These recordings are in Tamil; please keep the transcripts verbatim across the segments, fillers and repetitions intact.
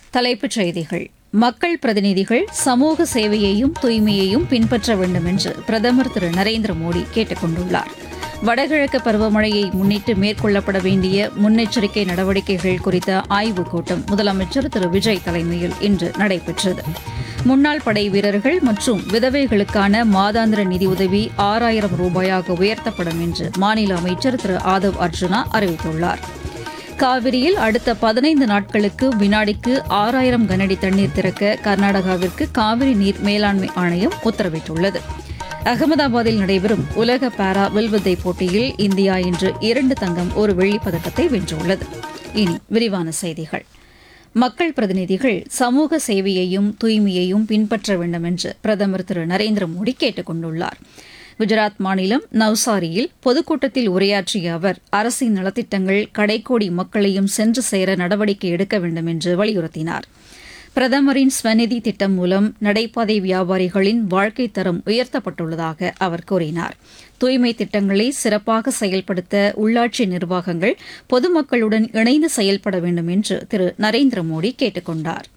தலைப்புச் செய்திகள். மக்கள் பிரதிநிதிகள் சமூக சேவையையும் தூய்மையையும் பின்பற்ற வேண்டும் என்று பிரதமர் திரு நரேந்திர மோடி கேட்டுக் கொண்டுள்ளார். வடகிழக்கு பருவமழையை முன்னிட்டு மேற்கொள்ளப்பட வேண்டிய முன்னெச்சரிக்கை நடவடிக்கைகள் குறித்த ஆய்வுக் கூட்டம் முதலமைச்சர் திரு விஜய் தலைமையில் இன்று நடைபெற்றது. முன்னாள் படை வீரர்கள் மற்றும் விதவைகளுக்கான மாதாந்திர நிதியுதவி ஆறாயிரம் ரூபாயாக உயர்த்தப்படும் என்று மாநில அமைச்சர் திரு ஆதவ் அர்ஜுனா அறிவித்துள்ளார். காவிரியில் அடுத்த பதினைந்து நாட்களுக்கு வினாடிக்கு ஆறாயிரம் கனஅடி தண்ணீர் திறக்க கர்நாடகாவிற்கு காவிரி நீர் மேலாண்மை ஆணையம் உத்தரவிட்டுள்ளது. அகமதாபாத்தில் நடைபெறும் உலக பாரா வில்வித்தை போட்டியில் இந்தியா இன்று இரண்டு தங்கம் ஒரு வெள்ளிப் பதக்கத்தை வென்றுள்ளது. இனி விரிவான செய்திகள். மக்கள் பிரதிநிதிகள் சமூக சேவையையும் தூய்மையையும் பின்பற்ற வேண்டும் என்று பிரதமர் திரு நரேந்திர மோடி கேட்டுக் கொண்டுள்ளார். குஜராத் மாநிலம் நவ்சாரியில் பொதுக்கூட்டத்தில் உரையாற்றிய அவர் அரசின் நலத்திட்டங்கள் கடைக்கோடி மக்களையும் சென்று சேர நடவடிக்கை எடுக்க வேண்டும் என்று வலியுறுத்தினார். பிரதமரின் ஸ்வநிதி திட்டம் மூலம் நடைபாதை வியாபாரிகளின் வாழ்க்கைத் தரம் உயர்த்தப்பட்டுள்ளதாக அவர் கூறினார். தூய்மை திட்டங்களை சிறப்பாக செயல்படுத்த உள்ளாட்சி நிர்வாகங்கள் பொதுமக்களுடன் இணைந்து செயல்பட வேண்டும் என்று திரு நரேந்திர மோடி கேட்டுக் கொண்டார்.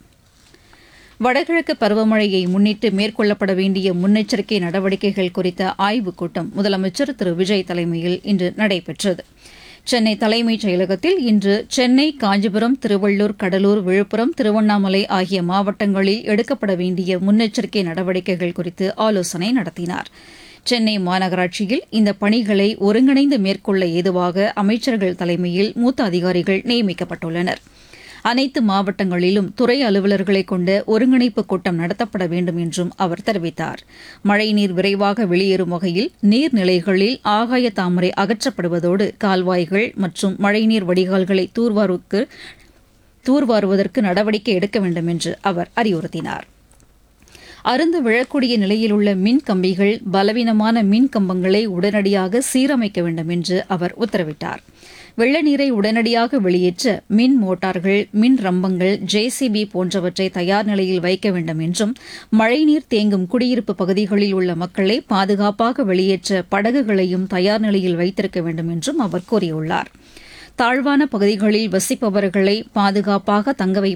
வடகிழக்கு பருவமழையை முன்னிட்டு மேற்கொள்ளப்பட வேண்டிய முன்னெச்சரிக்கை நடவடிக்கைகள் குறித்த ஆய்வுக் கூட்டம் முதலமைச்சர் திரு விஜய் தலைமையில் இன்று நடைபெற்றது. சென்னை தலைமைச் செயலகத்தில் இன்று சென்னை, காஞ்சிபுரம், திருவள்ளூர், கடலூர், விழுப்புரம், திருவண்ணாமலை ஆகிய மாவட்டங்களில் எடுக்கப்பட வேண்டிய முன்னெச்சரிக்கை நடவடிக்கைகள் குறித்து ஆலோசனை நடத்தினார். சென்னை மாநகராட்சியில் இந்த பணிகளை ஒருங்கிணைந்து மேற்கொள்ள ஏதுவாக அமைச்சர்கள் தலைமையில் மூத்த அதிகாரிகள் நியமிக்கப்பட்டுள்ளனர். அனைத்து மாவட்டங்களிலும் துறை அலுவலர்களை கொண்ட ஒருங்கிணைப்பு கூட்டம் நடத்தப்பட வேண்டும் என்றும் அவர் தெரிவித்தார். மழைநீர் விரைவாக வெளியேறும் வகையில் நீர்நிலைகளில் ஆகாய தாமரை அகற்றப்படுவதோடு கால்வாய்கள் மற்றும் மழைநீர் வடிகால்களை தூர்வாருக்கு தூர்வாருவதற்கு நடவடிக்கை எடுக்க வேண்டும் என்று அவர் அறிவுறுத்தினார். அருந்து விழக்கூடிய நிலையில் உள்ள மின் கம்பிகள், பலவீனமான மின் கம்பங்களை உடனடியாக சீரமைக்க வேண்டும் என்று அவர் உத்தரவிட்டார். வெள்ள நீரை உடனடியாக வெளியேற்ற மின் மோட்டார்கள், மின் ரம்பங்கள், ஜேசிபி போன்றவற்றை தயார் நிலையில் வைக்க வேண்டும் என்றும் மழைநீர் தேங்கும் குடியிருப்பு பகுதிகளில் உள்ள மக்களை பாதுகாப்பாக வெளியேற்ற படகுகளையும் தயார் நிலையில் வைத்திருக்க வேண்டும் என்றும் அவர் கூறியுள்ளார். தாழ்வான பகுதிகளில் வசிப்பவர்களை பாதுகாப்பாக தங்க